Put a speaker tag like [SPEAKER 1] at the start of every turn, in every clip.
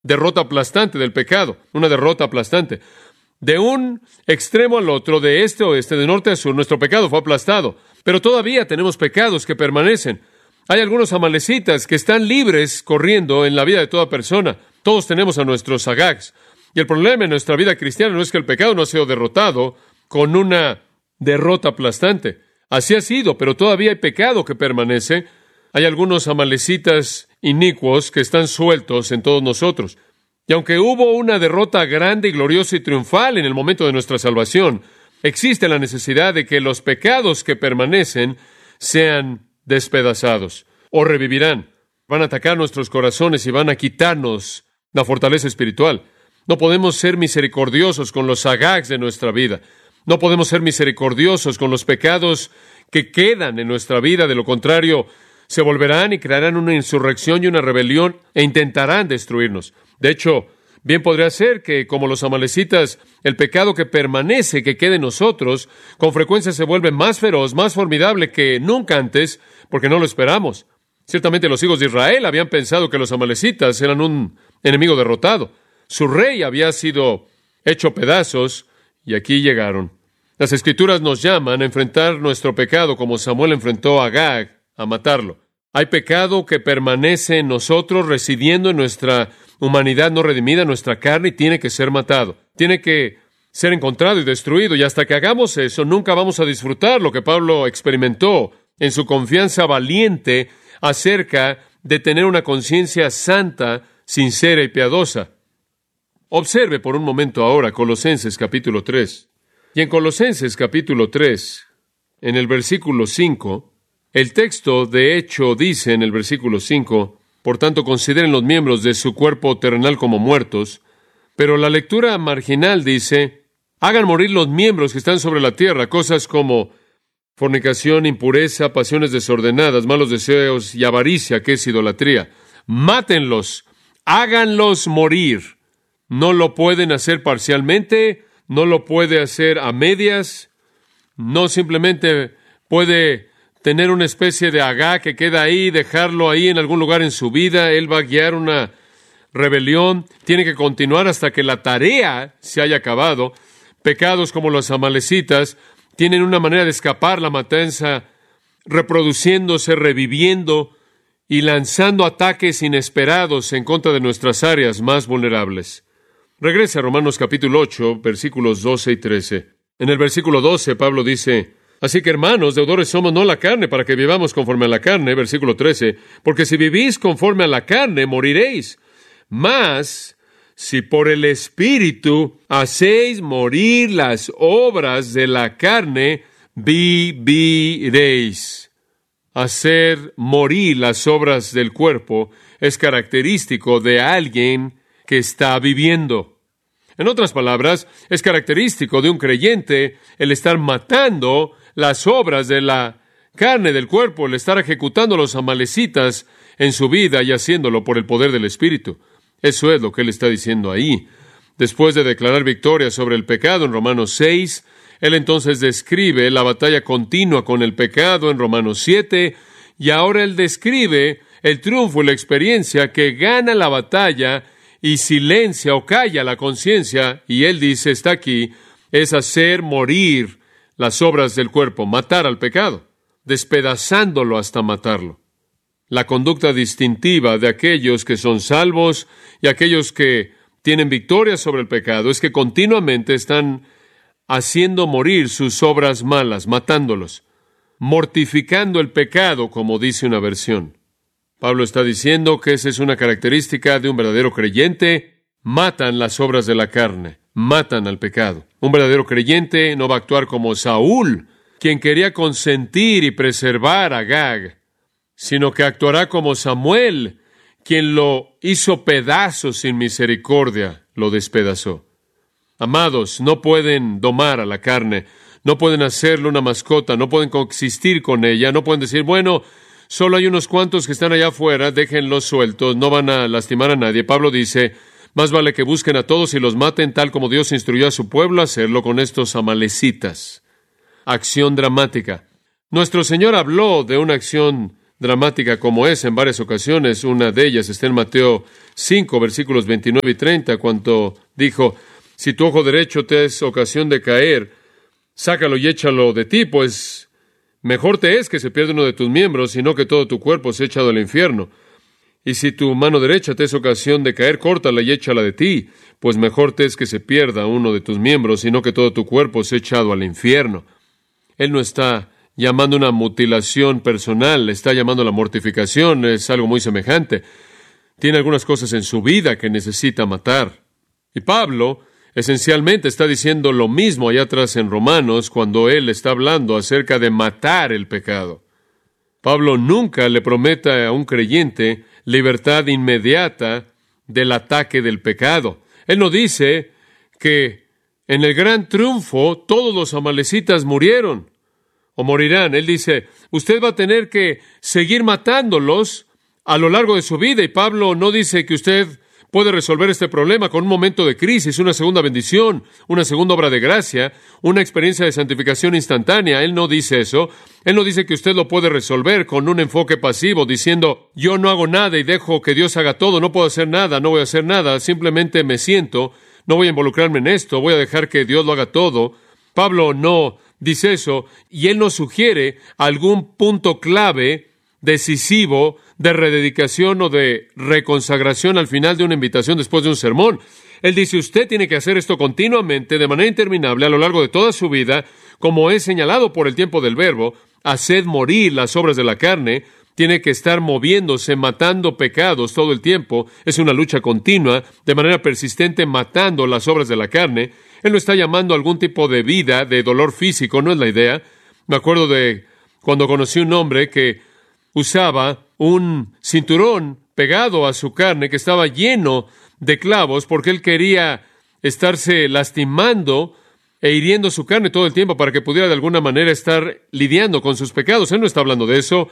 [SPEAKER 1] derrota aplastante del pecado, una derrota aplastante. De un extremo al otro, de este a oeste, de norte a sur, nuestro pecado fue aplastado. Pero todavía tenemos pecados que permanecen. Hay algunos amalecitas que están libres corriendo en la vida de toda persona. Todos tenemos a nuestros agags. Y el problema en nuestra vida cristiana no es que el pecado no ha sido derrotado con una derrota aplastante. Así ha sido, pero todavía hay pecado que permanece. Hay algunos amalecitas inicuos que están sueltos en todos nosotros. Y aunque hubo una derrota grande y gloriosa y triunfal en el momento de nuestra salvación, existe la necesidad de que los pecados que permanecen sean despedazados o revivirán. Van a atacar nuestros corazones y van a quitarnos la fortaleza espiritual. No podemos ser misericordiosos con los agags de nuestra vida. No podemos ser misericordiosos con los pecados que quedan en nuestra vida. De lo contrario, se volverán y crearán una insurrección y una rebelión e intentarán destruirnos. De hecho, bien podría ser que, como los amalecitas, el pecado que permanece, que quede en nosotros, con frecuencia se vuelve más feroz, más formidable que nunca antes, porque no lo esperamos. Ciertamente los hijos de Israel habían pensado que los amalecitas eran un enemigo derrotado. Su rey había sido hecho pedazos, y aquí llegaron. Las Escrituras nos llaman a enfrentar nuestro pecado como Samuel enfrentó a Agag, a matarlo. Hay pecado que permanece en nosotros, residiendo en nuestra humanidad no redimida, nuestra carne, y tiene que ser matado. Tiene que ser encontrado y destruido, y hasta que hagamos eso, nunca vamos a disfrutar lo que Pablo experimentó en su confianza valiente acerca de tener una conciencia santa, sincera y piadosa. Observe por un momento ahora Colosenses capítulo 3. Y en Colosenses capítulo 3, en el versículo 5, el texto de hecho dice en el versículo 5, por tanto consideren los miembros de su cuerpo terrenal como muertos, pero la lectura marginal dice, hagan morir los miembros que están sobre la tierra, cosas como fornicación, impureza, pasiones desordenadas, malos deseos y avaricia, que es idolatría. Mátenlos, háganlos morir. No lo pueden hacer parcialmente, no lo puede hacer a medias, no simplemente puede tener una especie de Agag que queda ahí, dejarlo ahí en algún lugar en su vida. Él va a guiar una rebelión, tiene que continuar hasta que la tarea se haya acabado. Pecados como los amalecitas tienen una manera de escapar la matanza, reproduciéndose, reviviendo y lanzando ataques inesperados en contra de nuestras áreas más vulnerables. Regrese a Romanos capítulo 8, versículos 12 y 13. En el versículo 12, Pablo dice, así que hermanos, deudores somos no la carne, para que vivamos conforme a la carne. Versículo 13, porque si vivís conforme a la carne, moriréis. Mas, si por el Espíritu hacéis morir las obras de la carne, viviréis. Hacer morir las obras del cuerpo es característico de alguien que está viviendo. En otras palabras, es característico de un creyente el estar matando las obras de la carne del cuerpo, el estar ejecutando los amalecitas en su vida y haciéndolo por el poder del Espíritu. Eso es lo que él está diciendo ahí. Después de declarar victoria sobre el pecado en Romanos 6, él entonces describe la batalla continua con el pecado en Romanos 7, y ahora él describe el triunfo y la experiencia que gana la batalla y silencia o calla la conciencia, y él dice, está aquí, es hacer morir las obras del cuerpo, matar al pecado, despedazándolo hasta matarlo. La conducta distintiva de aquellos que son salvos y aquellos que tienen victoria sobre el pecado es que continuamente están haciendo morir sus obras malas, matándolos, mortificando el pecado, como dice una versión. Pablo está diciendo que esa es una característica de un verdadero creyente. Matan las obras de la carne, matan al pecado. Un verdadero creyente no va a actuar como Saúl, quien quería consentir y preservar a Agag, sino que actuará como Samuel, quien lo hizo pedazos sin misericordia, lo despedazó. Amados, no pueden domar a la carne, no pueden hacerle una mascota, no pueden coexistir con ella, no pueden decir, bueno, solo hay unos cuantos que están allá afuera, déjenlos sueltos, no van a lastimar a nadie. Pablo dice, más vale que busquen a todos y los maten tal como Dios instruyó a su pueblo a hacerlo con estos amalecitas. Acción dramática. Nuestro Señor habló de una acción dramática como esa en varias ocasiones. Una de ellas está en Mateo 5, versículos 29 y 30, cuando dijo, si tu ojo derecho te es ocasión de caer, sácalo y échalo de ti, pues mejor te es que se pierda uno de tus miembros, sino que todo tu cuerpo sea echado al infierno. Y si tu mano derecha te es ocasión de caer, córtala y échala de ti, pues mejor te es que se pierda uno de tus miembros, sino que todo tu cuerpo sea echado al infierno. Él no está llamando una mutilación personal, está llamando la mortificación, es algo muy semejante. Tiene algunas cosas en su vida que necesita matar. Y Pablo esencialmente está diciendo lo mismo allá atrás en Romanos, cuando él está hablando acerca de matar el pecado. Pablo nunca le promete a un creyente libertad inmediata del ataque del pecado. Él no dice que en el gran triunfo todos los amalecitas murieron o morirán. Él dice, usted va a tener que seguir matándolos a lo largo de su vida. Y Pablo no dice que usted puede resolver este problema con un momento de crisis, una segunda bendición, una segunda obra de gracia, una experiencia de santificación instantánea. Él no dice eso. Él no dice que usted lo puede resolver con un enfoque pasivo, diciendo, yo no hago nada y dejo que Dios haga todo, no puedo hacer nada, no voy a hacer nada, simplemente me siento, no voy a involucrarme en esto, voy a dejar que Dios lo haga todo. Pablo no dice eso, y él nos sugiere algún punto clave, decisivo, de rededicación o de reconsagración al final de una invitación después de un sermón. Él dice, usted tiene que hacer esto continuamente, de manera interminable, a lo largo de toda su vida, como es señalado por el tiempo del verbo, haced morir las obras de la carne. Tiene que estar moviéndose, matando pecados todo el tiempo. Es una lucha continua, de manera persistente, matando las obras de la carne. Él no está llamando a algún tipo de vida, de dolor físico, no es la idea. Me acuerdo de cuando conocí un hombre que usaba un cinturón pegado a su carne que estaba lleno de clavos porque él quería estarse lastimando e hiriendo su carne todo el tiempo para que pudiera de alguna manera estar lidiando con sus pecados. Él no está hablando de eso.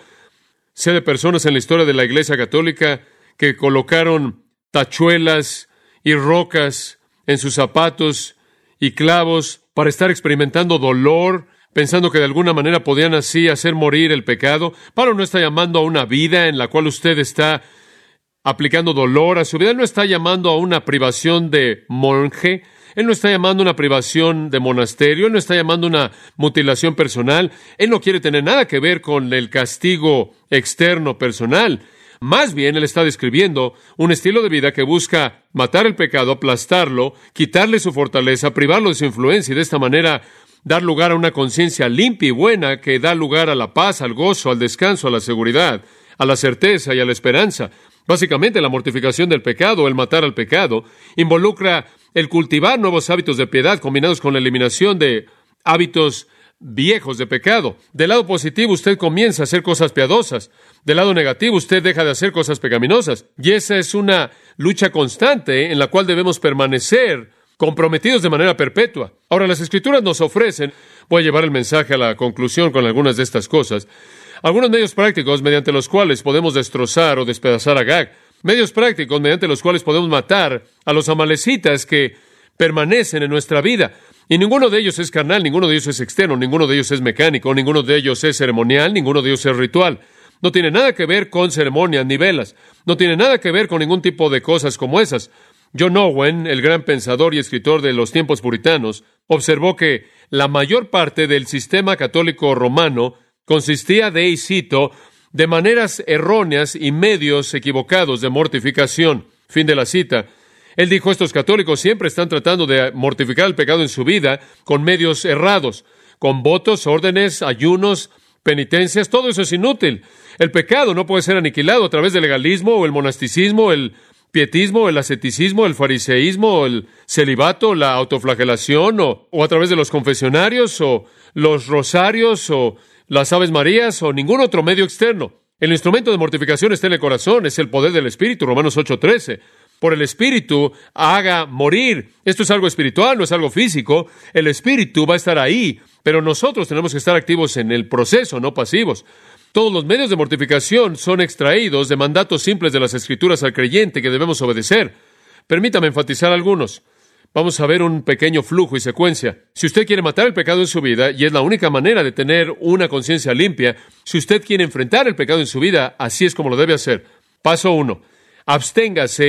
[SPEAKER 1] Sé de personas en la historia de la Iglesia Católica que colocaron tachuelas y rocas en sus zapatos y clavos para estar experimentando dolor, pensando que de alguna manera podían así hacer morir el pecado. Pablo no está llamando a una vida en la cual usted está aplicando dolor a su vida. Él no está llamando a una privación de monje. Él no está llamando a una privación de monasterio. Él no está llamando a una mutilación personal. Él no quiere tener nada que ver con el castigo externo personal. Más bien, él está describiendo un estilo de vida que busca matar el pecado, aplastarlo, quitarle su fortaleza, privarlo de su influencia y de esta manera dar lugar a una conciencia limpia y buena que da lugar a la paz, al gozo, al descanso, a la seguridad, a la certeza y a la esperanza. Básicamente, la mortificación del pecado, el matar al pecado, involucra el cultivar nuevos hábitos de piedad combinados con la eliminación de hábitos viejos de pecado. Del lado positivo, usted comienza a hacer cosas piadosas. Del lado negativo, usted deja de hacer cosas pecaminosas. Y esa es una lucha constante en la cual debemos permanecer comprometidos de manera perpetua. Ahora, las Escrituras nos ofrecen, voy a llevar el mensaje a la conclusión con algunas de estas cosas, algunos medios prácticos mediante los cuales podemos destrozar o despedazar a Agag, medios prácticos mediante los cuales podemos matar a los amalecitas que permanecen en nuestra vida. Y ninguno de ellos es carnal, ninguno de ellos es externo, ninguno de ellos es mecánico, ninguno de ellos es ceremonial, ninguno de ellos es ritual. No tiene nada que ver con ceremonias ni velas, no tiene nada que ver con ningún tipo de cosas como esas. John Owen, el gran pensador y escritor de los tiempos puritanos, observó que la mayor parte del sistema católico romano consistía de, y cito, de maneras erróneas y medios equivocados de mortificación. Fin de la cita. Él dijo, estos católicos siempre están tratando de mortificar el pecado en su vida con medios errados, con votos, órdenes, ayunos, penitencias, todo eso es inútil. El pecado no puede ser aniquilado a través del legalismo o el monasticismo, el pietismo, el asceticismo, el fariseísmo, el celibato, la autoflagelación, o a través de los confesionarios, o los rosarios, o las Aves Marías, o ningún otro medio externo. El instrumento de mortificación está en el corazón, es el poder del Espíritu, Romanos 8:13. Por el Espíritu haga morir. Esto es algo espiritual, no es algo físico. El Espíritu va a estar ahí, pero nosotros tenemos que estar activos en el proceso, no pasivos. Todos los medios de mortificación son extraídos de mandatos simples de las Escrituras al creyente que debemos obedecer. Permítame enfatizar algunos. Vamos a ver un pequeño flujo y secuencia. Si usted quiere matar el pecado en su vida, y es la única manera de tener una conciencia limpia, si usted quiere enfrentar el pecado en su vida, así es como lo debe hacer. Paso 1. Absténgase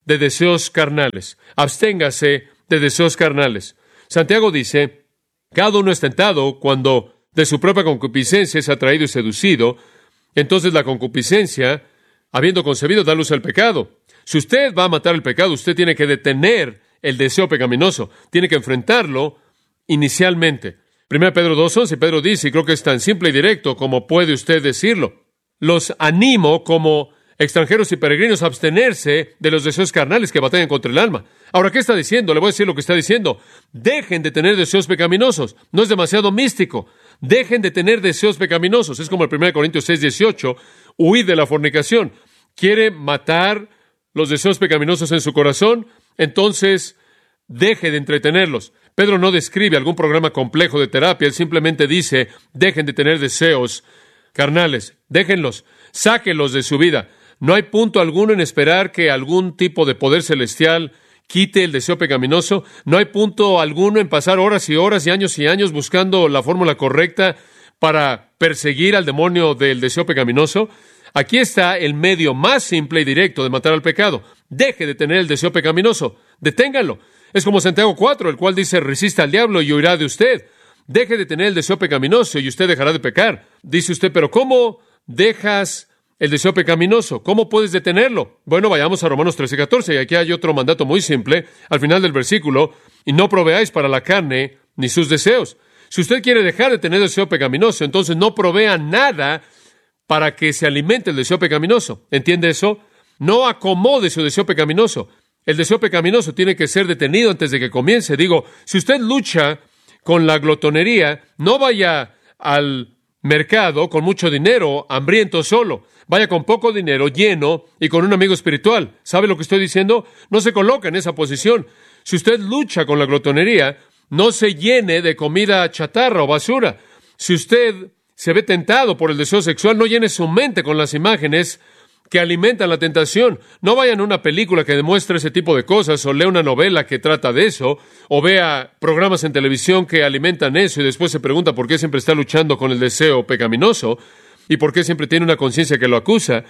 [SPEAKER 1] de deseos carnales. Absténgase de deseos carnales. Santiago dice, cada uno es tentado cuando de su propia concupiscencia es atraído y seducido. Entonces la concupiscencia, habiendo concebido, da luz al pecado. Si usted va a matar el pecado, usted tiene que detener el deseo pecaminoso. Tiene que enfrentarlo inicialmente. 1 Pedro 2:11, Pedro dice, y creo que es tan simple y directo como puede usted decirlo: los animo como extranjeros y peregrinos a abstenerse de los deseos carnales que batallan contra el alma. Ahora, ¿qué está diciendo? Le voy a decir lo que está diciendo. Dejen de tener deseos pecaminosos. No es demasiado místico. Dejen de tener deseos pecaminosos. Es como el 1 Corintios 6:18. Huid de la fornicación. ¿Quiere matar los deseos pecaminosos en su corazón? Entonces, deje de entretenerlos. Pedro no describe algún programa complejo de terapia. Él simplemente dice, dejen de tener deseos carnales. Déjenlos. Sáquenlos de su vida. No hay punto alguno en esperar que algún tipo de poder celestial quite el deseo pecaminoso. No hay punto alguno en pasar horas y horas y años buscando la fórmula correcta para perseguir al demonio del deseo pecaminoso. Aquí está el medio más simple y directo de matar al pecado. Deje de tener el deseo pecaminoso. Deténganlo. Es como Santiago 4, el cual dice, resista al diablo y huirá de usted. Deje de tener el deseo pecaminoso y usted dejará de pecar. Dice usted, pero ¿cómo dejas el deseo pecaminoso? ¿Cómo puedes detenerlo? Bueno, vayamos a Romanos 13:14, y aquí hay otro mandato muy simple, al final del versículo, y no proveáis para la carne ni sus deseos. Si usted quiere dejar de tener deseo pecaminoso, entonces no provea nada para que se alimente el deseo pecaminoso. ¿Entiende eso? No acomode su deseo pecaminoso. El deseo pecaminoso tiene que ser detenido antes de que comience. Digo, si usted lucha con la glotonería, no vaya al mercado con mucho dinero, hambriento solo. Vaya con poco dinero, lleno y con un amigo espiritual. ¿Sabe lo que estoy diciendo? No se coloca en esa posición. Si usted lucha con la glotonería, no se llene de comida chatarra o basura. Si usted se ve tentado por el deseo sexual, no llene su mente con las imágenes que alimentan la tentación. No vayan a una película que demuestre ese tipo de cosas, o lea una novela que trata de eso, o vea programas en televisión que alimentan eso y después se pregunta por qué siempre está luchando con el deseo pecaminoso y por qué siempre tiene una conciencia que lo acusa.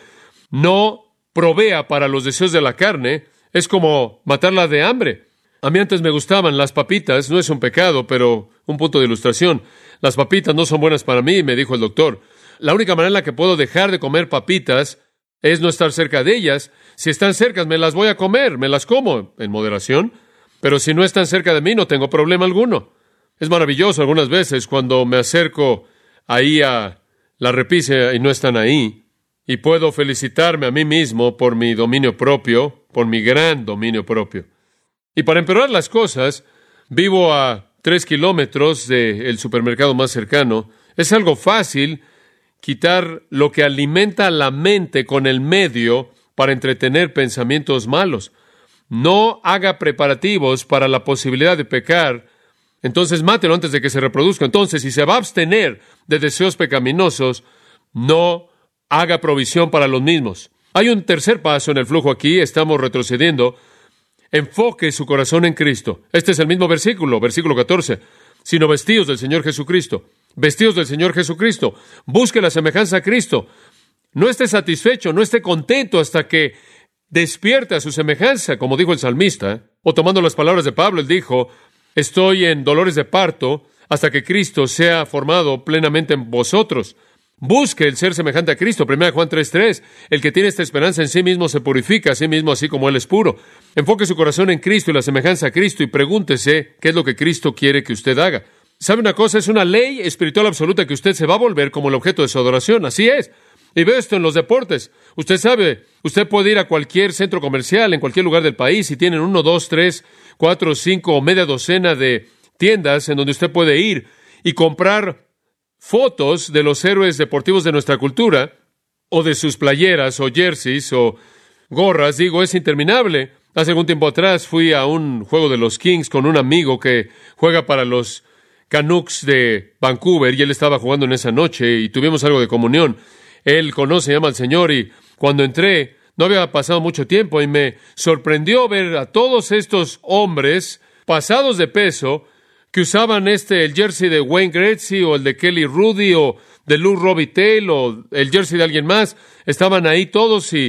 [SPEAKER 1] No provea para los deseos de la carne. Es como matarla de hambre. A mí antes me gustaban las papitas. No es un pecado, pero un punto de ilustración. Las papitas no son buenas para mí, me dijo el doctor. La única manera en la que puedo dejar de comer papitas es no estar cerca de ellas. Si están cerca, me las voy a comer, me las como en moderación. Pero si no están cerca de mí, no tengo problema alguno. Es maravilloso algunas veces cuando me acerco ahí a la repisa y no están ahí. Y puedo felicitarme a mí mismo por mi dominio propio, por mi gran dominio propio. Y para empeorar las cosas, vivo a 3 kilómetros del supermercado más cercano. Es algo fácil quitar lo que alimenta la mente con el medio para entretener pensamientos malos. No haga preparativos para la posibilidad de pecar, entonces mátelo antes de que se reproduzca. Entonces, si se va a abstener de deseos pecaminosos, no haga provisión para los mismos. Hay un tercer paso en el flujo aquí, estamos retrocediendo. Enfoque su corazón en Cristo. Este es el mismo versículo 14. Sino vestidos del Señor Jesucristo. Vestidos del Señor Jesucristo. Busque la semejanza a Cristo. No esté satisfecho, no esté contento hasta que despierte a su semejanza, como dijo el salmista. O tomando las palabras de Pablo, él dijo, estoy en dolores de parto hasta que Cristo sea formado plenamente en vosotros. Busque el ser semejante a Cristo. 1 Juan 3:3. El que tiene esta esperanza en sí mismo se purifica a sí mismo así como Él es puro. Enfoque su corazón en Cristo y la semejanza a Cristo y pregúntese qué es lo que Cristo quiere que usted haga. ¿Sabe una cosa? Es una ley espiritual absoluta que usted se va a volver como el objeto de su adoración. Así es. Y veo esto en los deportes. Usted sabe, usted puede ir a cualquier centro comercial en cualquier lugar del país y tienen 1, 2, 3, 4, 5 o media docena de tiendas en donde usted puede ir y comprar fotos de los héroes deportivos de nuestra cultura, o de sus playeras, o jerseys, o gorras. Digo, es interminable. Hace algún tiempo atrás fui a un juego de los Kings con un amigo que juega para los Canucks de Vancouver, y él estaba jugando en esa noche, y tuvimos algo de comunión. Él conoce y ama al Señor, y cuando entré, no había pasado mucho tiempo, y me sorprendió ver a todos estos hombres pasados de peso, que usaban el jersey de Wayne Gretzky, o el de Kelly Rudy, o de Lou Robitaille, o el jersey de alguien más. Estaban ahí todos y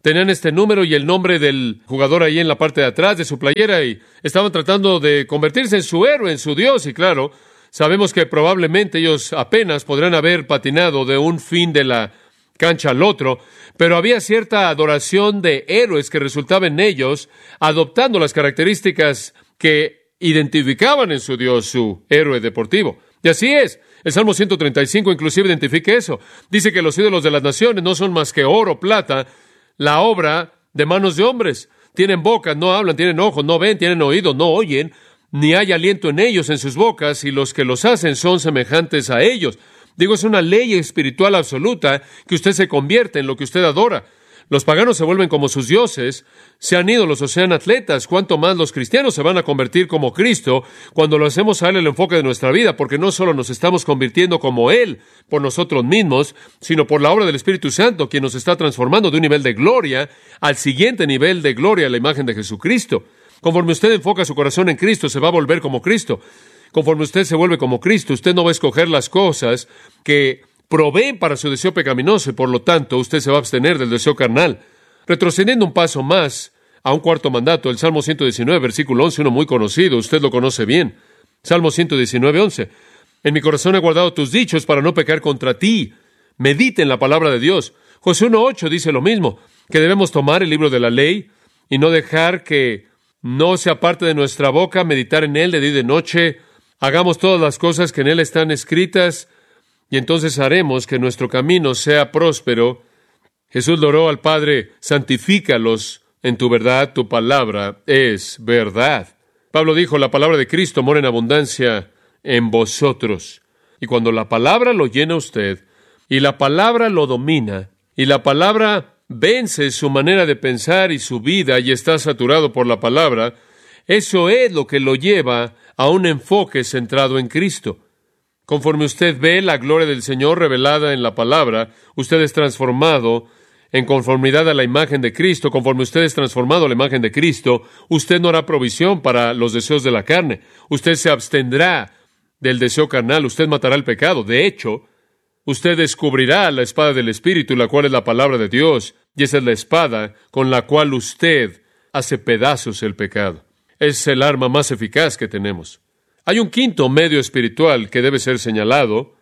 [SPEAKER 1] Tenían este número y el nombre del jugador ahí en la parte de atrás de su playera y estaban tratando de convertirse en su héroe, en su Dios. Y claro, sabemos que probablemente ellos apenas podrían haber patinado de un fin de la cancha al otro, pero había cierta adoración de héroes que resultaba en ellos, adoptando las características que identificaban en su Dios, su héroe deportivo. Y así es. El Salmo 135 inclusive identifica eso. Dice que los ídolos de las naciones no son más que oro, plata, la obra de manos de hombres. Tienen bocas, no hablan, tienen ojos, no ven, tienen oídos, no oyen, ni hay aliento en ellos, en sus bocas, y los que los hacen son semejantes a ellos. Digo, es una ley espiritual absoluta que usted se convierte en lo que usted adora. Los paganos se vuelven como sus dioses, sean ídolos o sean atletas. Cuanto más los cristianos se van a convertir como Cristo cuando lo hacemos a Él el enfoque de nuestra vida, porque no solo nos estamos convirtiendo como Él por nosotros mismos, sino por la obra del Espíritu Santo, quien nos está transformando de un nivel de gloria al siguiente nivel de gloria a la imagen de Jesucristo. Conforme usted enfoca su corazón en Cristo, se va a volver como Cristo. Conforme usted se vuelve como Cristo, usted no va a escoger las cosas que proveen para su deseo pecaminoso y por lo tanto usted se va a abstener del deseo carnal. Retrocediendo un paso más a un cuarto mandato, el Salmo 119, versículo 11, uno muy conocido, usted lo conoce bien. Salmo 119, 11. En mi corazón he guardado tus dichos para no pecar contra ti. Medite en la palabra de Dios. Josué 1:8 dice lo mismo, que debemos tomar el libro de la ley y no dejar que no sea parte de nuestra boca, meditar en él de día y de noche. Hagamos todas las cosas que en él están escritas y entonces haremos que nuestro camino sea próspero. Jesús le oró al Padre, santifícalos en tu verdad, tu palabra es verdad. Pablo dijo, la palabra de Cristo mora en abundancia en vosotros. Y cuando la palabra lo llena usted, y la palabra lo domina, y la palabra vence su manera de pensar y su vida, y está saturado por la palabra, eso es lo que lo lleva a un enfoque centrado en Cristo. Conforme usted ve la gloria del Señor revelada en la palabra, usted es transformado en conformidad a la imagen de Cristo. Conforme usted es transformado a la imagen de Cristo, usted no hará provisión para los deseos de la carne. Usted se abstendrá del deseo carnal. Usted matará el pecado. De hecho, usted descubrirá la espada del Espíritu, la cual es la palabra de Dios. Y esa es la espada con la cual usted hace pedazos el pecado. Es el arma más eficaz que tenemos. Hay un quinto medio espiritual que debe ser señalado.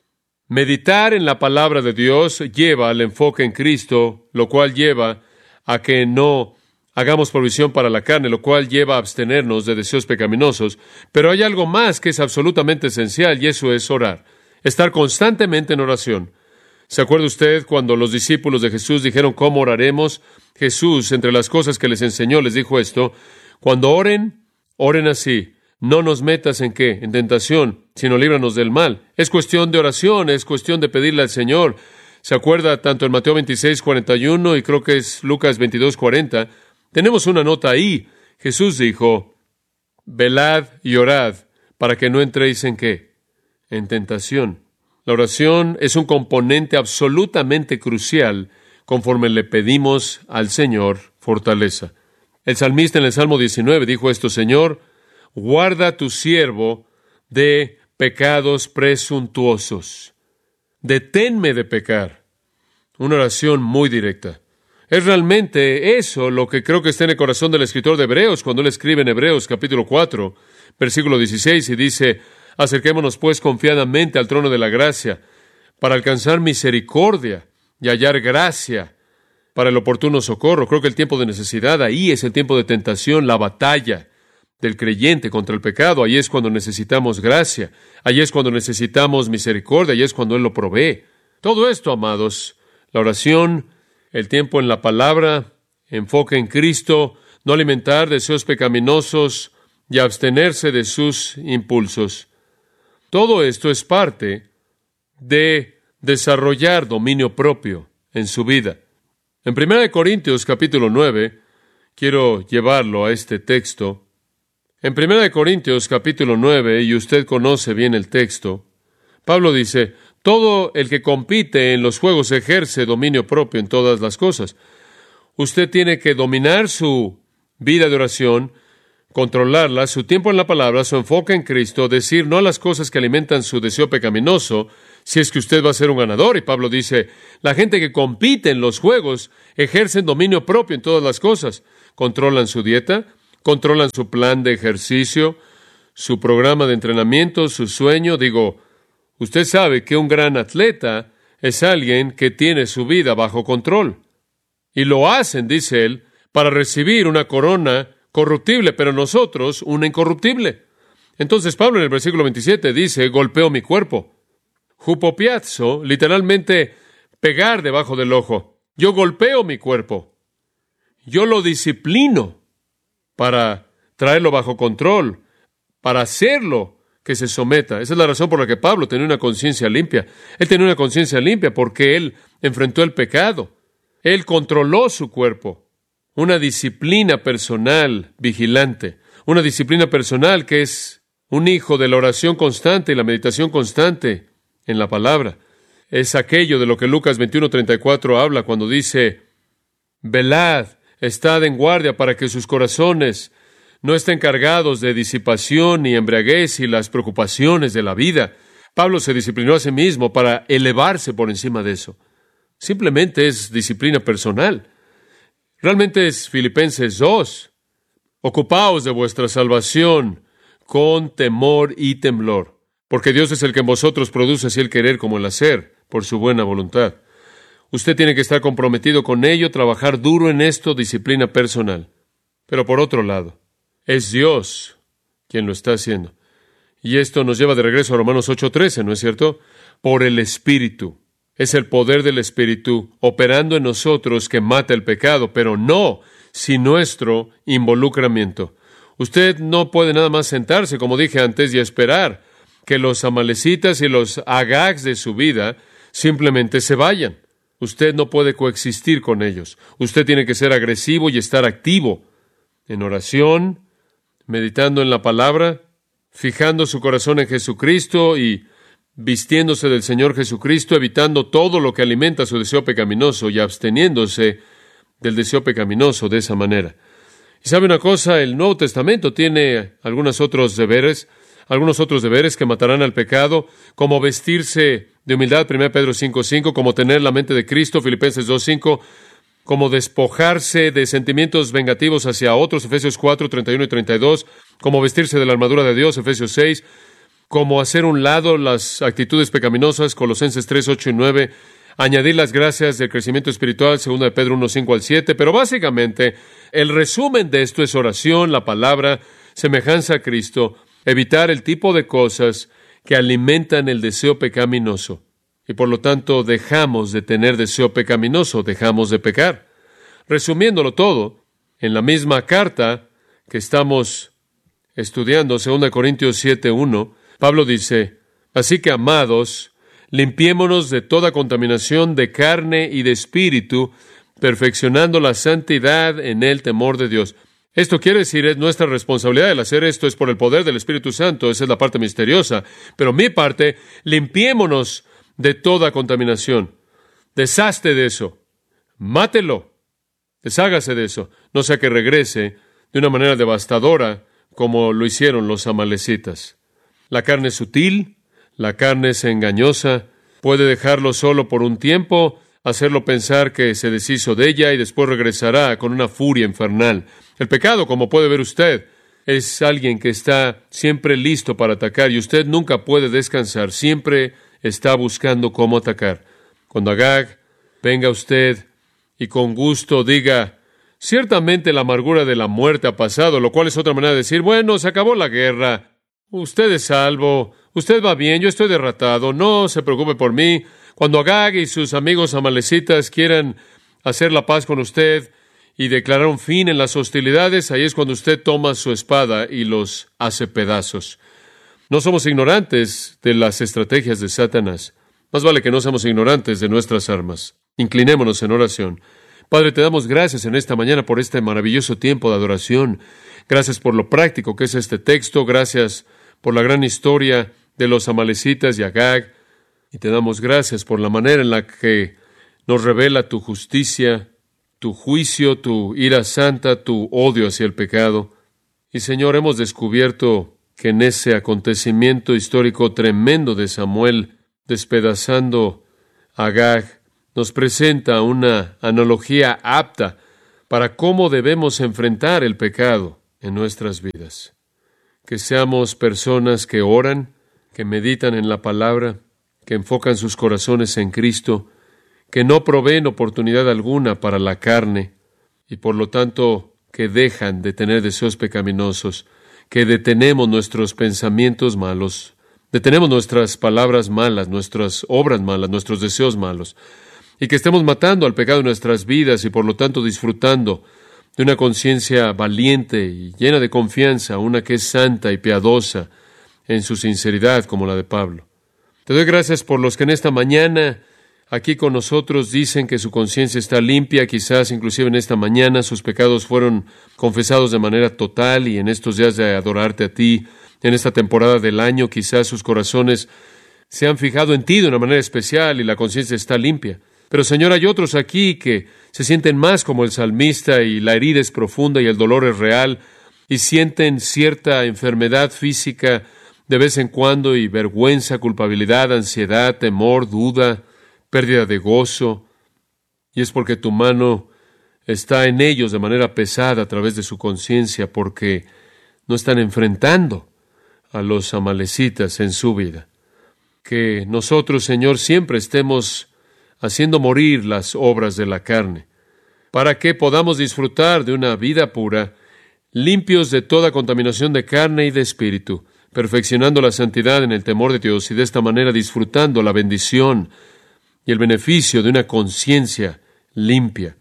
[SPEAKER 1] Meditar en la palabra de Dios lleva al enfoque en Cristo, lo cual lleva a que no hagamos provisión para la carne, lo cual lleva a abstenernos de deseos pecaminosos. Pero hay algo más que es absolutamente esencial, y eso es orar. Estar constantemente en oración. ¿Se acuerda usted cuando los discípulos de Jesús dijeron cómo oraremos? Jesús, entre las cosas que les enseñó, les dijo esto: cuando oren, oren así. No nos metas en ¿qué? En tentación, sino líbranos del mal. Es cuestión de oración, es cuestión de pedirle al Señor. ¿Se acuerda tanto en Mateo 26:41 y creo que es Lucas 22:40? Tenemos una nota ahí. Jesús dijo, velad y orad para que no entréis en ¿qué? En tentación. La oración es un componente absolutamente crucial conforme le pedimos al Señor fortaleza. El salmista en el Salmo 19 dijo esto: Señor, guarda a tu siervo de pecados presuntuosos. Deténme de pecar. Una oración muy directa. Es realmente eso lo que creo que está en el corazón del escritor de Hebreos, cuando él escribe en Hebreos capítulo 4, versículo 16, y dice: acerquémonos pues confiadamente al trono de la gracia, para alcanzar misericordia y hallar gracia para el oportuno socorro. Creo que el tiempo de necesidad ahí es el tiempo de tentación, la batalla del creyente contra el pecado. Ahí es cuando necesitamos gracia, ahí es cuando necesitamos misericordia, ahí es cuando Él lo provee. Todo esto, amados, la oración, el tiempo en la palabra, enfoque en Cristo, no alimentar deseos pecaminosos y abstenerse de sus impulsos. Todo esto es parte de desarrollar dominio propio en su vida. En 1 Corintios capítulo 9, quiero llevarlo a este texto. En 1 Corintios capítulo 9, y usted conoce bien el texto, Pablo dice: todo el que compite en los juegos ejerce dominio propio en todas las cosas. Usted tiene que dominar su vida de oración, controlarla, su tiempo en la palabra, su enfoque en Cristo, decir no a las cosas que alimentan su deseo pecaminoso, si es que usted va a ser un ganador. Y Pablo dice, la gente que compite en los juegos ejercen dominio propio en todas las cosas. Controlan su dieta, controlan su plan de ejercicio, su programa de entrenamiento, su sueño. Usted sabe que un gran atleta es alguien que tiene su vida bajo control. Y lo hacen, dice él, para recibir una corona corruptible, pero nosotros una incorruptible. Entonces Pablo en el versículo 27 dice, golpeo mi cuerpo. Hupopiazo, literalmente pegar debajo del ojo. Yo golpeo mi cuerpo. Yo lo disciplino para traerlo bajo control, para hacerlo que se someta. Esa es la razón por la que Pablo tenía una conciencia limpia. Él tenía una conciencia limpia porque él enfrentó el pecado. Él controló su cuerpo. Una disciplina personal vigilante. Una disciplina personal que es un hijo de la oración constante y la meditación constante en la palabra. Es aquello de lo que Lucas 21:34 habla cuando dice, velad, estad en guardia para que sus corazones no estén cargados de disipación y embriaguez y las preocupaciones de la vida. Pablo se disciplinó a sí mismo para elevarse por encima de eso. Simplemente es disciplina personal. Realmente es Filipenses 2. Ocupaos de vuestra salvación con temor y temblor, porque Dios es el que en vosotros produce así el querer como el hacer, por su buena voluntad. Usted tiene que estar comprometido con ello, trabajar duro en esto, disciplina personal. Pero por otro lado, es Dios quien lo está haciendo. Y esto nos lleva de regreso a Romanos 8:13, ¿no es cierto? Por el Espíritu. Es el poder del Espíritu operando en nosotros que mata el pecado, pero no sin nuestro involucramiento. Usted no puede nada más sentarse, como dije antes, y esperar que los amalecitas y los agags de su vida simplemente se vayan. Usted no puede coexistir con ellos. Usted tiene que ser agresivo y estar activo en oración, meditando en la palabra, fijando su corazón en Jesucristo y vistiéndose del Señor Jesucristo, evitando todo lo que alimenta su deseo pecaminoso y absteniéndose del deseo pecaminoso de esa manera. Y sabe una cosa, el Nuevo Testamento tiene algunos otros deberes que matarán al pecado, como vestirse de humildad, 1 Pedro 5:5, como tener la mente de Cristo, Filipenses 2:5, como despojarse de sentimientos vengativos hacia otros, Efesios 4:31 y 32, como vestirse de la armadura de Dios, Efesios 6, como hacer un lado las actitudes pecaminosas, Colosenses 3:8 y 9, añadir las gracias del crecimiento espiritual, 2 Pedro 1:5 al 7, pero básicamente el resumen de esto es oración, la palabra, semejanza a Cristo, evitar el tipo de cosas que alimentan el deseo pecaminoso. Y por lo tanto dejamos de tener deseo pecaminoso, dejamos de pecar. Resumiéndolo todo, en la misma carta que estamos estudiando, 2 Corintios 7:1, Pablo dice, así que amados, limpiémonos de toda contaminación de carne y de espíritu, perfeccionando la santidad en el temor de Dios. Esto quiere decir, es nuestra responsabilidad el hacer esto, es por el poder del Espíritu Santo, esa es la parte misteriosa. Pero mi parte, limpiémonos de toda contaminación. Deshazte de eso. Mátelo. Deshágase de eso. No sea que regrese de una manera devastadora como lo hicieron los amalecitas. La carne es sutil, la carne es engañosa, puede dejarlo solo por un tiempo, hacerlo pensar que se deshizo de ella y después regresará con una furia infernal. El pecado, como puede ver usted, es alguien que está siempre listo para atacar y usted nunca puede descansar, siempre está buscando cómo atacar. Cuando Agag venga usted y con gusto diga, ciertamente la amargura de la muerte ha pasado, lo cual es otra manera de decir, bueno, se acabó la guerra, usted es salvo, usted va bien, yo estoy derrotado, no se preocupe por mí. Cuando Agag y sus amigos amalecitas quieran hacer la paz con usted y declarar un fin en las hostilidades, ahí es cuando usted toma su espada y los hace pedazos. No somos ignorantes de las estrategias de Satanás. Más vale que no seamos ignorantes de nuestras armas. Inclinémonos en oración. Padre, te damos gracias en esta mañana por este maravilloso tiempo de adoración. Gracias por lo práctico que es este texto. Gracias por la gran historia de los amalecitas y Agag. Y te damos gracias por la manera en la que nos revela tu justicia, tu juicio, tu ira santa, tu odio hacia el pecado. Y Señor, hemos descubierto que en ese acontecimiento histórico tremendo de Samuel, despedazando a Agag, nos presenta una analogía apta para cómo debemos enfrentar el pecado en nuestras vidas. Que seamos personas que oran, que meditan en la palabra, que enfocan sus corazones en Cristo, que no proveen oportunidad alguna para la carne y por lo tanto que dejan de tener deseos pecaminosos, que detenemos nuestros pensamientos malos, detenemos nuestras palabras malas, nuestras obras malas, nuestros deseos malos, y que estemos matando al pecado en nuestras vidas y por lo tanto disfrutando de una conciencia valiente y llena de confianza, una que es santa y piadosa en su sinceridad como la de Pablo. Te doy gracias por los que en esta mañana aquí con nosotros dicen que su conciencia está limpia, quizás inclusive en esta mañana sus pecados fueron confesados de manera total y en estos días de adorarte a ti, en esta temporada del año, quizás sus corazones se han fijado en ti de una manera especial y la conciencia está limpia. Pero Señor, hay otros aquí que se sienten más como el salmista y la herida es profunda y el dolor es real y sienten cierta enfermedad física de vez en cuando y vergüenza, culpabilidad, ansiedad, temor, duda, pérdida de gozo. Y es porque tu mano está en ellos de manera pesada a través de su conciencia porque no están enfrentando a los amalecitas en su vida. Que nosotros, Señor, siempre estemos haciendo morir las obras de la carne, para que podamos disfrutar de una vida pura, limpios de toda contaminación de carne y de espíritu, perfeccionando la santidad en el temor de Dios y de esta manera disfrutando la bendición y el beneficio de una conciencia limpia.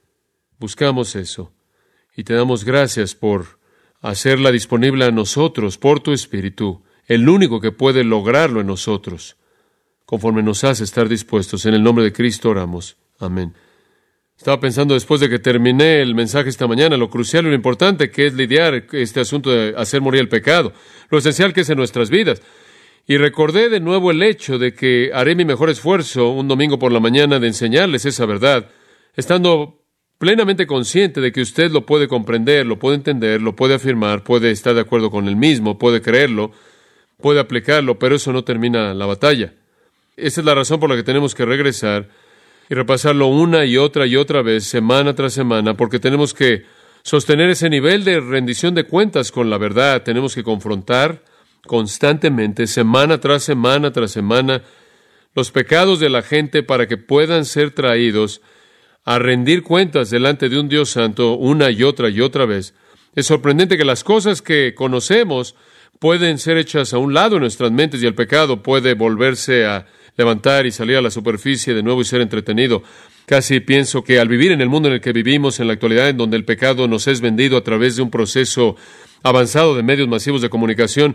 [SPEAKER 1] Buscamos eso y te damos gracias por hacerla disponible a nosotros por tu Espíritu, el único que puede lograrlo en nosotros. Conforme nos hace estar dispuestos. En el nombre de Cristo oramos. Amén. Estaba pensando después de que terminé el mensaje esta mañana, lo crucial y lo importante que es lidiar este asunto de hacer morir el pecado, lo esencial que es en nuestras vidas. Y recordé de nuevo el hecho de que haré mi mejor esfuerzo un domingo por la mañana de enseñarles esa verdad, estando plenamente consciente de que usted lo puede comprender, lo puede entender, lo puede afirmar, puede estar de acuerdo con él mismo, puede creerlo, puede aplicarlo, pero eso no termina la batalla. Esa es la razón por la que tenemos que regresar y repasarlo una y otra vez, semana tras semana, porque tenemos que sostener ese nivel de rendición de cuentas con la verdad. Tenemos que confrontar constantemente, semana tras semana tras semana, los pecados de la gente para que puedan ser traídos a rendir cuentas delante de un Dios santo una y otra vez. Es sorprendente que las cosas que conocemos pueden ser hechas a un lado en nuestras mentes y el pecado puede volverse a levantar y salir a la superficie de nuevo y ser entretenido. Casi pienso que al vivir en el mundo en el que vivimos en la actualidad, en donde el pecado nos es vendido a través de un proceso avanzado de medios masivos de comunicación,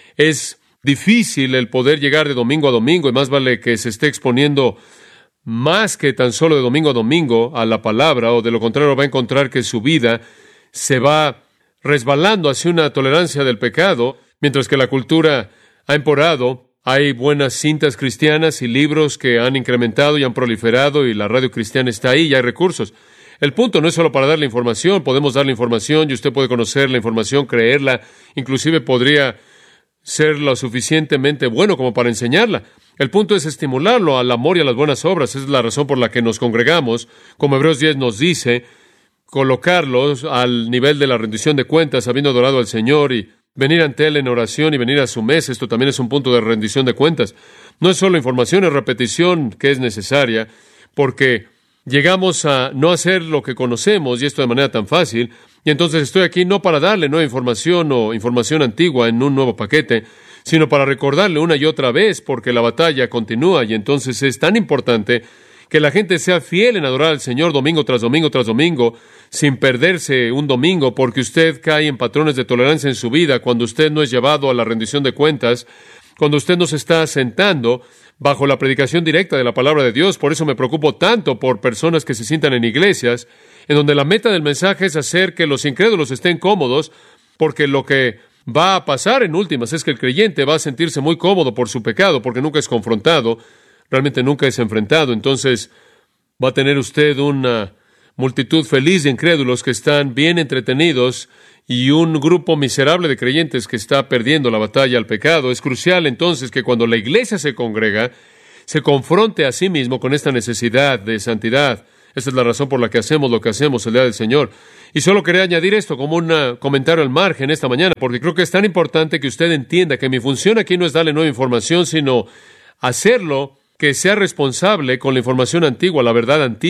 [SPEAKER 1] es difícil el poder llegar de domingo a domingo, y más vale que se esté exponiendo más que tan solo de domingo a domingo a la palabra, o de lo contrario va a encontrar que su vida se va resbalando hacia una tolerancia del pecado, mientras que la cultura ha empeorado. Hay buenas cintas cristianas y libros que han incrementado y han proliferado y la radio cristiana está ahí y hay recursos. El punto no es solo para darle información, podemos darle información y usted puede conocer la información, creerla, inclusive podría ser lo suficientemente bueno como para enseñarla. El punto es estimularlo al amor y a las buenas obras. Esa es la razón por la que nos congregamos, como Hebreos 10 nos dice, colocarlos al nivel de la rendición de cuentas, habiendo adorado al Señor y venir ante Él en oración y venir a su mesa. Esto también es un punto de rendición de cuentas. No es solo información, es repetición que es necesaria, porque llegamos a no hacer lo que conocemos, y esto de manera tan fácil, y entonces estoy aquí no para darle nueva información o información antigua en un nuevo paquete, sino para recordarle una y otra vez, porque la batalla continúa, y entonces es tan importante que la gente sea fiel en adorar al Señor domingo tras domingo tras domingo, sin perderse un domingo, porque usted cae en patrones de tolerancia en su vida cuando usted no es llevado a la rendición de cuentas, cuando usted no se está sentando bajo la predicación directa de la palabra de Dios. Por eso me preocupo tanto por personas que se sientan en iglesias, en donde la meta del mensaje es hacer que los incrédulos estén cómodos, porque lo que va a pasar en últimas es que el creyente va a sentirse muy cómodo por su pecado, porque nunca es confrontado, realmente nunca es enfrentado. Entonces va a tener usted una multitud feliz de incrédulos que están bien entretenidos y un grupo miserable de creyentes que está perdiendo la batalla al pecado. Es crucial entonces que cuando la iglesia se congrega, se confronte a sí mismo con esta necesidad de santidad. Esta es la razón por la que hacemos lo que hacemos el día del Señor. Y solo quería añadir esto como un comentario al margen esta mañana, porque creo que es tan importante que usted entienda que mi función aquí no es darle nueva información, sino hacerlo que sea responsable con la información antigua, la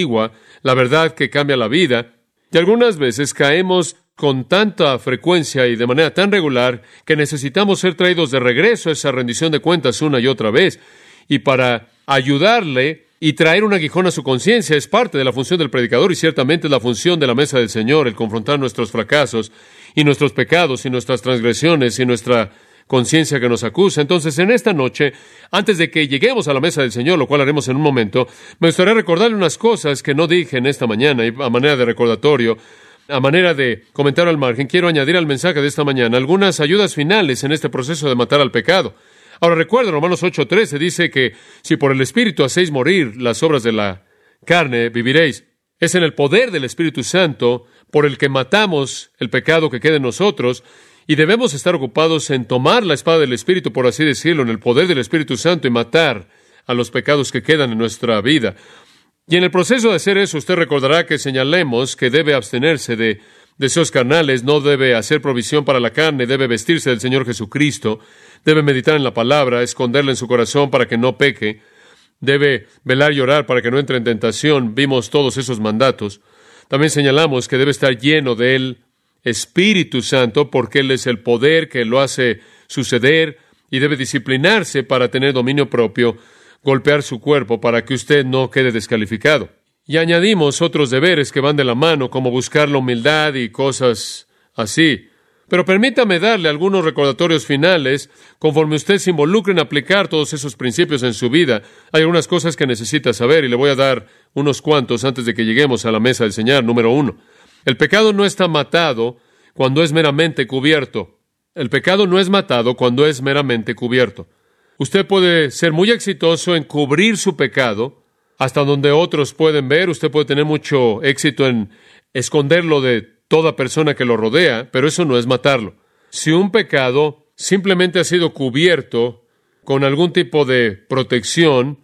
[SPEAKER 1] verdad que cambia la vida. Y algunas veces caemos con tanta frecuencia y de manera tan regular que necesitamos ser traídos de regreso a esa rendición de cuentas una y otra vez. Y para ayudarle y traer un aguijón a su conciencia es parte de la función del predicador y ciertamente es la función de la mesa del Señor, el confrontar nuestros fracasos y nuestros pecados y nuestras transgresiones y nuestra conciencia que nos acusa. Entonces, en esta noche, antes de que lleguemos a la mesa del Señor, lo cual haremos en un momento, me gustaría recordarle unas cosas que no dije en esta mañana, y a manera de recordatorio, a manera de comentario al margen, quiero añadir al mensaje de esta mañana algunas ayudas finales en este proceso de matar al pecado. Ahora, recuerda, Romanos 8:13 dice que si por el Espíritu hacéis morir las obras de la carne, viviréis. Es en el poder del Espíritu Santo por el que matamos el pecado que queda en nosotros. Y debemos estar ocupados en tomar la espada del Espíritu, por así decirlo, en el poder del Espíritu Santo y matar a los pecados que quedan en nuestra vida. Y en el proceso de hacer eso, usted recordará que señalemos que debe abstenerse de deseos carnales, no debe hacer provisión para la carne, debe vestirse del Señor Jesucristo, debe meditar en la palabra, esconderla en su corazón para que no peque, debe velar y orar para que no entre en tentación. Vimos todos esos mandatos. También señalamos que debe estar lleno de Él, Espíritu Santo, porque Él es el poder que lo hace suceder y debe disciplinarse para tener dominio propio, golpear su cuerpo para que usted no quede descalificado. Y añadimos otros deberes que van de la mano, como buscar la humildad y cosas así. Pero permítame darle algunos recordatorios finales conforme usted se involucre en aplicar todos esos principios en su vida. Hay algunas cosas que necesita saber y le voy a dar unos cuantos antes de que lleguemos a la mesa del Señor. Número 1. El pecado no está matado cuando es meramente cubierto. El pecado no es matado cuando es meramente cubierto. Usted puede ser muy exitoso en cubrir su pecado hasta donde otros pueden ver. Usted puede tener mucho éxito en esconderlo de toda persona que lo rodea, pero eso no es matarlo. Si un pecado simplemente ha sido cubierto con algún tipo de protección,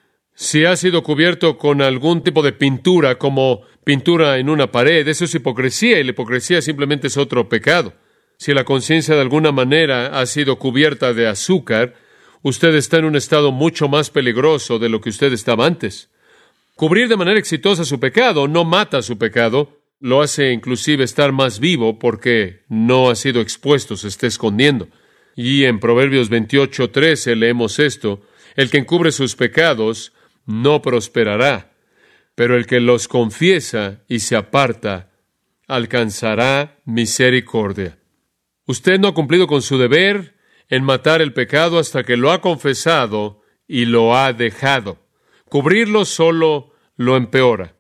[SPEAKER 1] si ha sido cubierto con algún tipo de pintura, como pintura en una pared, eso es hipocresía, y la hipocresía simplemente es otro pecado. Si la conciencia de alguna manera ha sido cubierta de azúcar, usted está en un estado mucho más peligroso de lo que usted estaba antes. Cubrir de manera exitosa su pecado no mata su pecado, lo hace inclusive estar más vivo porque no ha sido expuesto, se está escondiendo. Y en Proverbios 28:13 leemos esto: el que encubre sus pecados no prosperará, pero el que los confiesa y se aparta alcanzará misericordia. Usted no ha cumplido con su deber en matar el pecado hasta que lo ha confesado y lo ha dejado. Cubrirlo solo lo empeora.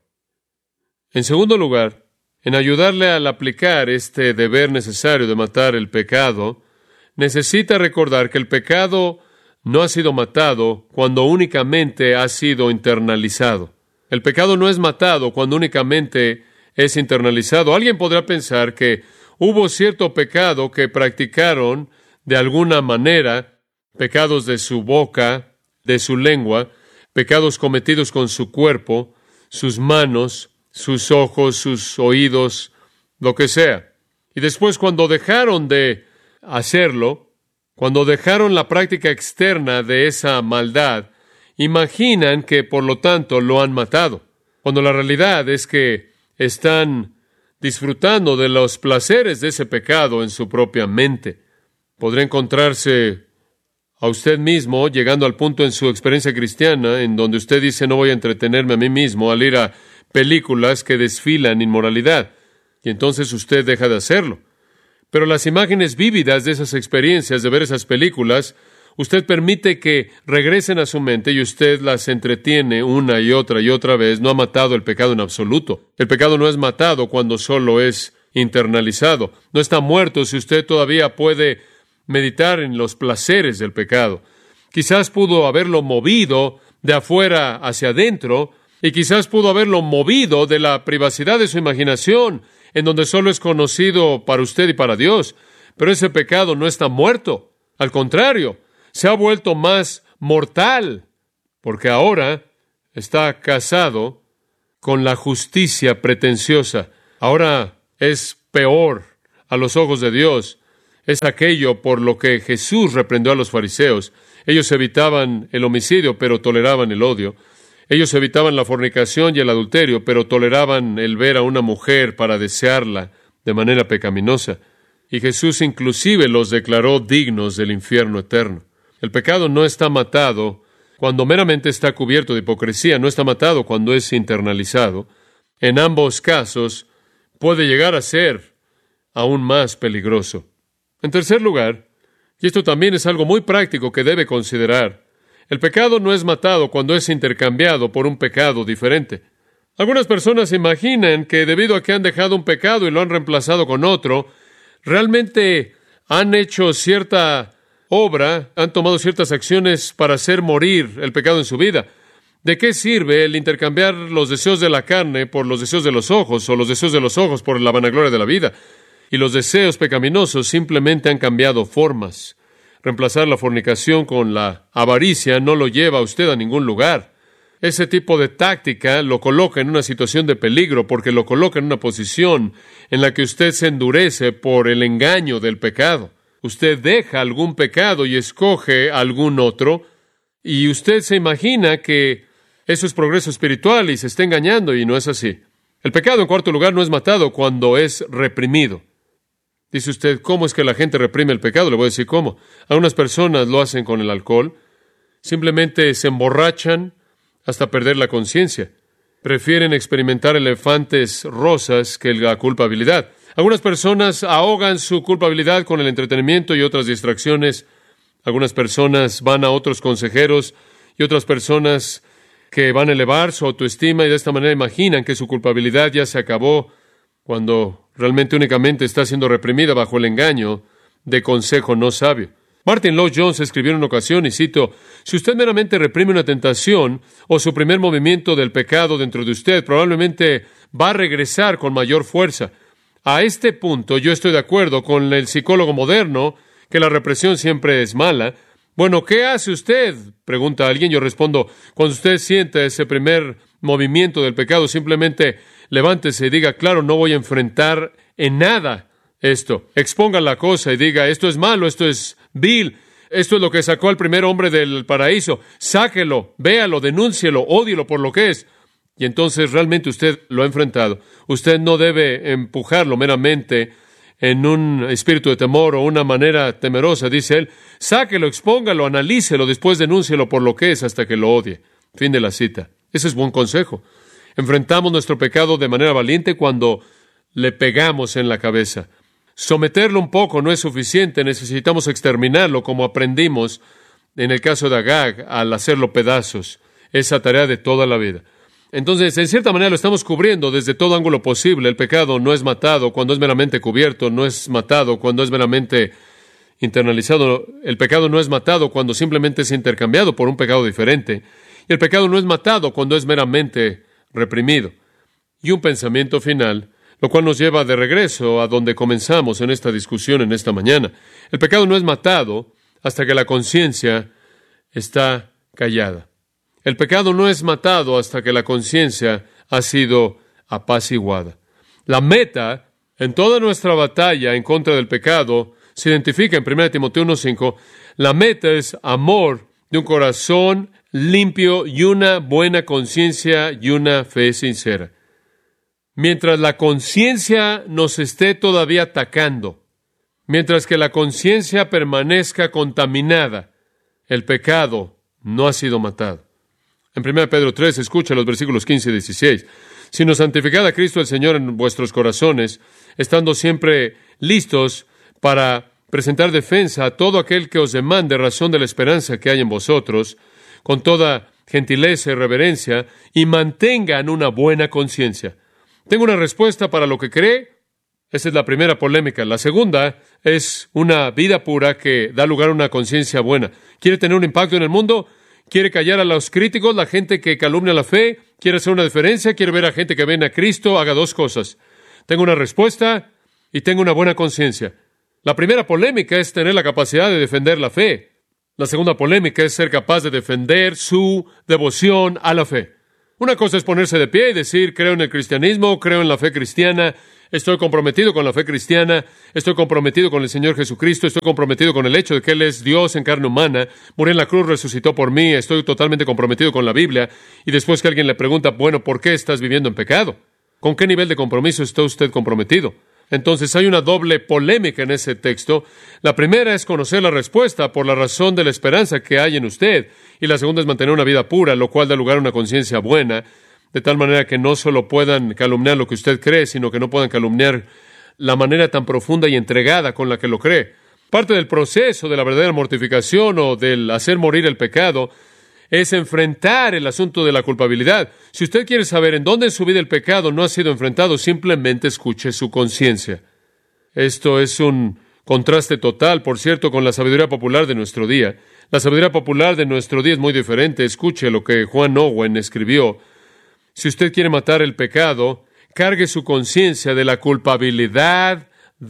[SPEAKER 1] En segundo lugar, en ayudarle al aplicar este deber necesario de matar el pecado, necesita recordar que el pecado no ha sido matado cuando únicamente ha sido internalizado. El pecado no es matado cuando únicamente es internalizado. Alguien podrá pensar que hubo cierto pecado que practicaron de alguna manera, pecados de su boca, de su lengua, pecados cometidos con su cuerpo, sus manos, sus ojos, sus oídos, lo que sea. Y después, cuando dejaron de hacerlo, cuando dejaron la práctica externa de esa maldad, imaginan que por lo tanto lo han matado, cuando la realidad es que están disfrutando de los placeres de ese pecado en su propia mente. Podrá encontrarse a usted mismo llegando al punto en su experiencia cristiana en donde usted dice: no voy a entretenerme a mí mismo al ir a películas que desfilan inmoralidad. Y entonces usted deja de hacerlo. Pero las imágenes vívidas de esas experiencias, de ver esas películas, usted permite que regresen a su mente y usted las entretiene una y otra vez. No ha matado el pecado en absoluto. El pecado no es matado cuando solo es internalizado. No está muerto si usted todavía puede meditar en los placeres del pecado. Quizás pudo haberlo movido de afuera hacia adentro, y quizás pudo haberlo movido de la privacidad de su imaginación, en donde solo es conocido para usted y para Dios. Pero ese pecado no está muerto. Al contrario, se ha vuelto más mortal. porque ahora está casado con la justicia pretenciosa. Ahora es peor a los ojos de Dios. Es aquello por lo que Jesús reprendió a los fariseos. Ellos evitaban el homicidio, pero toleraban el odio. Ellos evitaban la fornicación y el adulterio, pero toleraban el ver a una mujer para desearla de manera pecaminosa. Y Jesús inclusive los declaró dignos del infierno eterno. El pecado no está matado cuando meramente está cubierto de hipocresía, no está matado cuando es internalizado. En ambos casos puede llegar a ser aún más peligroso. En tercer lugar, y esto también es algo muy práctico que debe considerar, el pecado no es matado cuando es intercambiado por un pecado diferente. Algunas personas imaginan que debido a que han dejado un pecado y lo han reemplazado con otro, realmente han hecho cierta obra, han tomado ciertas acciones para hacer morir el pecado en su vida. ¿De qué sirve el intercambiar los deseos de la carne por los deseos de los ojos o los deseos de los ojos por la vanagloria de la vida? Y los deseos pecaminosos simplemente han cambiado formas. Reemplazar la fornicación con la avaricia no lo lleva a usted a ningún lugar. Ese tipo de táctica lo coloca en una situación de peligro porque lo coloca en una posición en la que usted se endurece por el engaño del pecado. Usted deja algún pecado y escoge algún otro, y usted se imagina que eso es progreso espiritual y se está engañando, y no es así. El pecado, en cuarto lugar, no es matado cuando es reprimido. Dice usted, ¿cómo es que la gente reprime el pecado? Le voy a decir cómo. Algunas personas lo hacen con el alcohol. Simplemente se emborrachan hasta perder la conciencia. Prefieren experimentar elefantes rosas que la culpabilidad. Algunas personas ahogan su culpabilidad con el entretenimiento y otras distracciones. Algunas personas van a otros consejeros y otras personas que van a elevar su autoestima y de esta manera imaginan que su culpabilidad ya se acabó cuando realmente únicamente está siendo reprimida bajo el engaño de consejo no sabio. Martin Lloyd-Jones escribió en una ocasión, y cito, si usted meramente reprime una tentación o su primer movimiento del pecado dentro de usted, probablemente va a regresar con mayor fuerza. A este punto yo estoy de acuerdo con el psicólogo moderno que la represión siempre es mala. Bueno, ¿qué hace usted?, pregunta alguien. Yo respondo, cuando usted sienta ese primer movimiento del pecado, simplemente levántese y diga, claro, no voy a enfrentar en nada esto. Exponga la cosa y diga, esto es malo, esto es vil, esto es lo que sacó al primer hombre del paraíso. Sáquelo, véalo, denúncielo, ódielo por lo que es. Y entonces realmente usted lo ha enfrentado. Usted no debe empujarlo meramente en un espíritu de temor o una manera temerosa, dice él. Sáquelo, expóngalo, analícelo, después denúncielo por lo que es hasta que lo odie. Fin de la cita. Ese es buen consejo. Enfrentamos nuestro pecado de manera valiente cuando le pegamos en la cabeza. Someterlo un poco no es suficiente, necesitamos exterminarlo como aprendimos en el caso de Agag al hacerlo pedazos. Esa tarea de toda la vida. Entonces, en cierta manera lo estamos cubriendo desde todo ángulo posible. El pecado no es matado cuando es meramente cubierto, no es matado cuando es meramente internalizado. El pecado no es matado cuando simplemente es intercambiado por un pecado diferente. Y el pecado no es matado cuando es meramente reprimido. Y un pensamiento final, lo cual nos lleva de regreso a donde comenzamos en esta discusión en esta mañana. El pecado no es matado hasta que la conciencia está callada. El pecado no es matado hasta que la conciencia ha sido apaciguada. La meta en toda nuestra batalla en contra del pecado se identifica en 1 Timoteo 1:5. La meta es amor de un corazón limpio y una buena conciencia y una fe sincera. Mientras la conciencia nos esté todavía atacando, mientras que la conciencia permanezca contaminada, el pecado no ha sido matado. En 1 Pedro 3, escucha los versículos 15 y 16. Sino santificad a Cristo el Señor en vuestros corazones, estando siempre listos para presentar defensa a todo aquel que os demande razón de la esperanza que hay en vosotros, con toda gentileza y reverencia, y mantengan una buena conciencia. ¿Tengo una respuesta para lo que cree? Esa es la primera polémica. La segunda es una vida pura que da lugar a una conciencia buena. ¿Quiere tener un impacto en el mundo? ¿Quiere callar a los críticos, la gente que calumnia la fe? ¿Quiere hacer una diferencia? ¿Quiere ver a gente que ven a Cristo? Haga dos cosas. Tengo una respuesta y tengo una buena conciencia. La primera polémica es tener la capacidad de defender la fe. La segunda polémica es ser capaz de defender su devoción a la fe. Una cosa es ponerse de pie y decir, creo en el cristianismo, creo en la fe cristiana, estoy comprometido con la fe cristiana, estoy comprometido con el Señor Jesucristo, estoy comprometido con el hecho de que Él es Dios en carne humana, murió en la cruz, resucitó por mí, estoy totalmente comprometido con la Biblia, y después que alguien le pregunta, bueno, ¿por qué estás viviendo en pecado? ¿Con qué nivel de compromiso está usted comprometido? Entonces hay una doble polémica en ese texto. La primera es conocer la respuesta por la razón de la esperanza que hay en usted, y la segunda es mantener una vida pura, lo cual da lugar a una conciencia buena, de tal manera que no solo puedan calumniar lo que usted cree, sino que no puedan calumniar la manera tan profunda y entregada con la que lo cree. Parte del proceso de la verdadera mortificación o del hacer morir el pecado es enfrentar el asunto de la culpabilidad. Si usted quiere saber en dónde en su vida el pecado no ha sido enfrentado, simplemente escuche su conciencia. Esto es un contraste total, por cierto, con la sabiduría popular de nuestro día. La sabiduría popular de nuestro día es muy diferente. Escuche lo que Juan Owen escribió. Si usted quiere matar el pecado, cargue su conciencia de la culpabilidad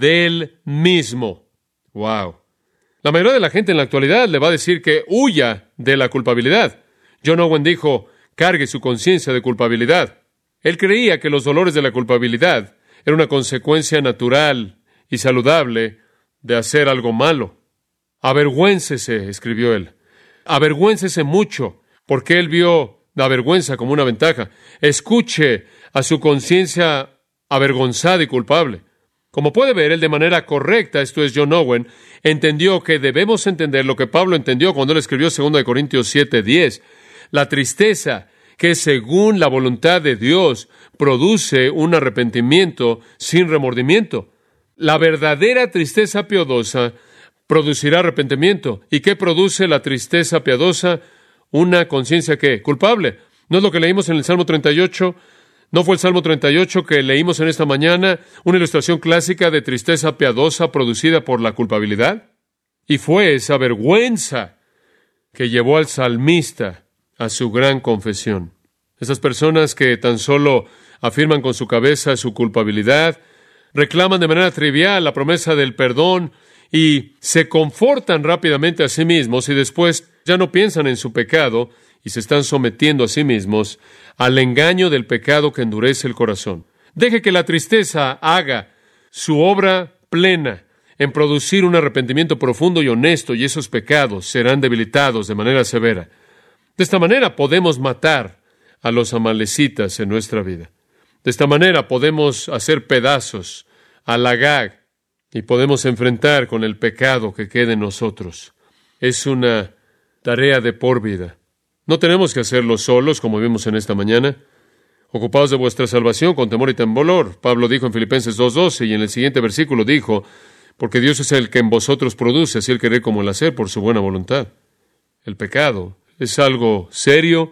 [SPEAKER 1] del mismo. ¡Wow! La mayoría de la gente en la actualidad le va a decir que huya de la culpabilidad. John Owen dijo, cargue su conciencia de culpabilidad. Él creía que los dolores de la culpabilidad eran una consecuencia natural y saludable de hacer algo malo. Avergüéncese, escribió él. Avergüéncese mucho, porque él vio la vergüenza como una ventaja. Escuche a su conciencia avergonzada y culpable. Como puede ver, él de manera correcta, esto es John Owen, entendió que debemos entender lo que Pablo entendió cuando él escribió 2 Corintios 7:10. La tristeza que según la voluntad de Dios produce un arrepentimiento sin remordimiento. La verdadera tristeza piadosa producirá arrepentimiento. ¿Y qué produce la tristeza piadosa? Una conciencia ¿qué? Culpable. ¿No es lo que leímos en el Salmo 38? ¿No fue el Salmo 38 que leímos en esta mañana una ilustración clásica de tristeza piadosa producida por la culpabilidad? Y fue esa vergüenza que llevó al salmista a su gran confesión. Esas personas que tan solo afirman con su cabeza su culpabilidad, reclaman de manera trivial la promesa del perdón y se confortan rápidamente a sí mismos y después ya no piensan en su pecado y se están sometiendo a sí mismos al engaño del pecado que endurece el corazón. Deje que la tristeza haga su obra plena en producir un arrepentimiento profundo y honesto, y esos pecados serán debilitados de manera severa. De esta manera podemos matar a los amalecitas en nuestra vida. De esta manera podemos hacer pedazos al Agag y podemos enfrentar con el pecado que quede en nosotros. Es una tarea de por vida. No tenemos que hacerlo solos, como vimos en esta mañana. Ocupados de vuestra salvación con temor y temblor. Pablo dijo en Filipenses 2:12 y en el siguiente versículo dijo, porque Dios es el que en vosotros produce, así el querer como el hacer, por su buena voluntad. El pecado es algo serio,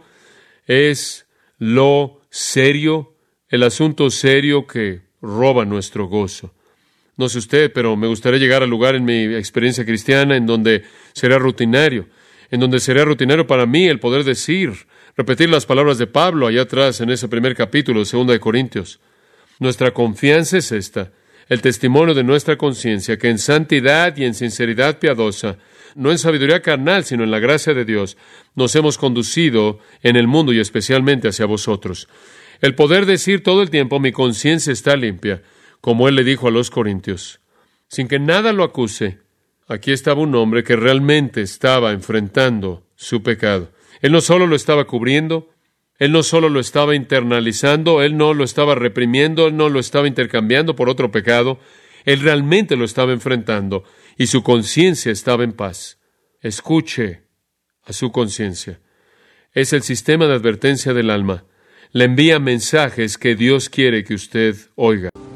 [SPEAKER 1] es lo serio, el asunto serio que roba nuestro gozo. No sé usted, pero me gustaría llegar al lugar en mi experiencia cristiana en donde será rutinario, para mí el poder repetir las palabras de Pablo allá atrás en ese primer capítulo de 2 Corintios. Nuestra confianza es esta, el testimonio de nuestra conciencia, que en santidad y en sinceridad piadosa, no en sabiduría carnal, sino en la gracia de Dios, nos hemos conducido en el mundo y especialmente hacia vosotros. El poder decir todo el tiempo, mi conciencia está limpia, como él le dijo a los corintios, sin que nada lo acuse. Aquí estaba un hombre que realmente estaba enfrentando su pecado. Él no solo lo estaba cubriendo, él no solo lo estaba internalizando, él no lo estaba reprimiendo, él no lo estaba intercambiando por otro pecado, él realmente lo estaba enfrentando y su conciencia estaba en paz. Escuche a su conciencia. Es el sistema de advertencia del alma. Le envía mensajes que Dios quiere que usted oiga.